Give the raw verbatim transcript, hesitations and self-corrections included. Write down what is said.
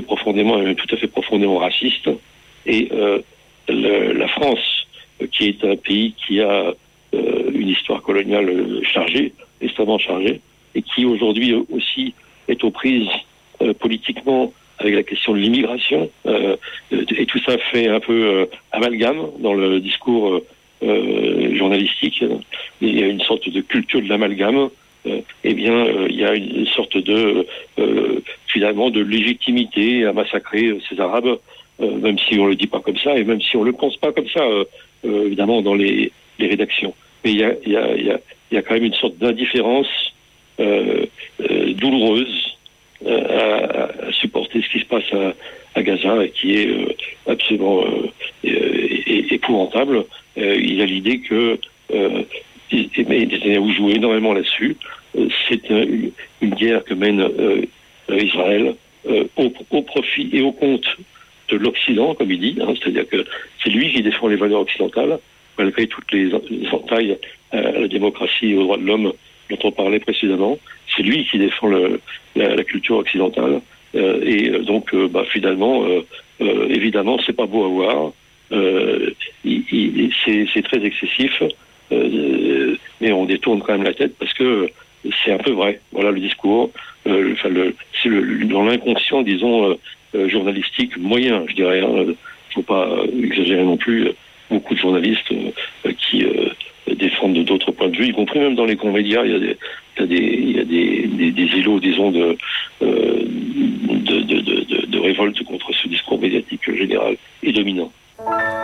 profondément, même tout à fait profondément raciste. Et euh, le, la France, qui est un pays qui a euh, une histoire coloniale chargée, extrêmement chargée, et qui aujourd'hui aussi est aux prises euh, politiquement avec la question de l'immigration, euh, et tout ça fait un peu euh, amalgame dans le discours euh, journalistique. Il y a une sorte de culture de l'amalgame. Euh, eh bien, euh, il y a une sorte de euh, finalement de légitimité à massacrer euh, ces Arabes, euh, même si on le dit pas comme ça et même si on le pense pas comme ça, euh, euh, évidemment dans les, les rédactions. Mais il y a, il y a, il y a, il y a quand même une sorte d'indifférence euh, euh, douloureuse euh, à, à supporter ce qui se passe à, à Gaza et qui est euh, absolument euh, euh, épouvantable. Euh, il y a l'idée que euh, mais Netanyahou joue énormément là-dessus. Euh, c'est un, une, une guerre que mène euh, Israël euh, au, au profit et au compte de l'Occident, comme il dit. Hein, c'est-à-dire que c'est lui qui défend les valeurs occidentales, malgré toutes les, les entailles à la démocratie et aux droits de l'homme dont on parlait précédemment. C'est lui qui défend le, la, la culture occidentale. Euh, et donc, euh, bah, finalement, euh, euh, évidemment, c'est pas beau à voir. Euh, il, il, c'est, c'est très excessif. Euh, mais on détourne quand même la tête parce que c'est un peu vrai. Voilà le discours. Euh, enfin, le, c'est le, dans l'inconscient, disons, euh, euh, journalistique moyen, je dirais. Il hein. ne faut pas exagérer non plus. Beaucoup de journalistes euh, qui euh, défendent d'autres points de vue, y compris même dans les grands médias. Il y a des, il y a des, il y a des, des, des îlots, disons, de, euh, de, de, de, de, de révolte contre ce discours médiatique général et dominant.